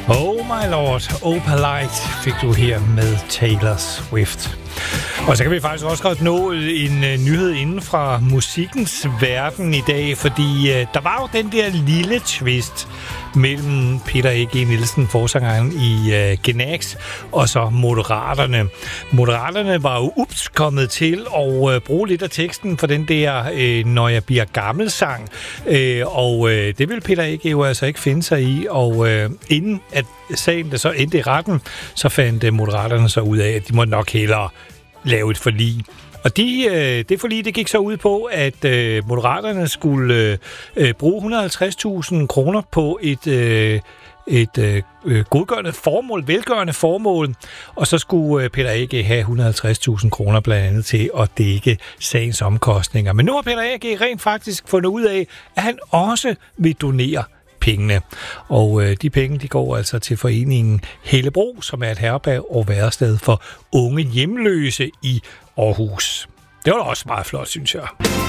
Oh my lord, Opalite fik du her med Taylor Swift. Og så kan vi faktisk også godt nå en nyhed inden fra musikkens verden i dag, fordi der var jo den der lille twist mellem Peter A.G. Nielsen, forsangeren i Gnags, og så Moderaterne. Moderaterne var jo kommet til at bruge lidt af teksten for den der Når jeg bliver gammel sang, og det ville Peter A.G. jo altså ikke finde sig i, og inden at sagen der så endte i retten, så fandt Moderaterne så ud af, at de måtte nok hellere lave et forlig. Og det forlig, det gik så ud på, at Moderaterne skulle bruge 150.000 kroner på et godgørende formål, velgørende formål, og så skulle Peter A.G. have 150.000 kroner blandt andet til at dække sagens omkostninger. Men nu har Peter A.G. rent faktisk fundet ud af, at han også vil donere pengene. Og de penge, de går altså til foreningen Hellebro, som er et herberg og værested for unge hjemløse i Aarhus. Det var da også meget flot, synes jeg.